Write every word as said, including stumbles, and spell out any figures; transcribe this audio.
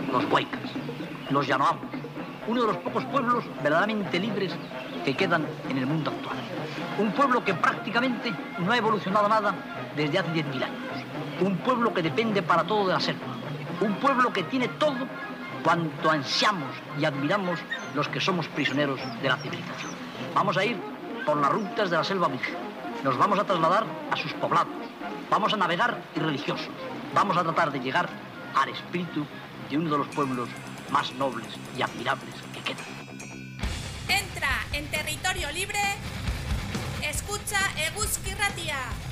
los huaycas, los yanoamos, uno de los pocos pueblos verdaderamente libres que quedan en el mundo actual. Un pueblo que prácticamente no ha evolucionado nada desde hace diez mil años. Un pueblo que depende para todo de la selva. Un pueblo que tiene todo cuanto ansiamos y admiramos los que somos prisioneros de la civilización. Vamos a ir por las rutas de la selva virgen. Nos vamos a trasladar a sus poblados. Vamos a navegar irreligiosos. Vamos a tratar de llegar al espíritu de uno de los pueblos más nobles y admirables que quedan. Entra en territorio libre, escucha Eguzki Ratia.